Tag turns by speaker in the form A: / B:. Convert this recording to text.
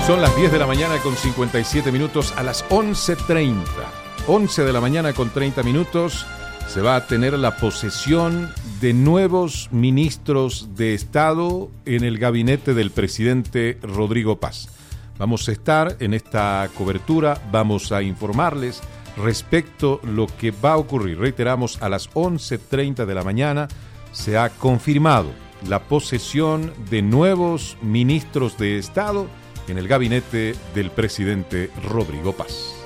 A: Son las 10 de la mañana con 57 minutos. A las 11:30, 11 de la mañana con 30 minutos, se va a tener la posesión de nuevos ministros de Estado en el gabinete del presidente Rodrigo Paz. Vamos a estar en esta cobertura, vamos a informarles respecto a lo que va a ocurrir. Reiteramos, a las 11:30 de la mañana se ha confirmado la posesión de nuevos ministros de Estado en el gabinete del presidente Rodrigo Paz.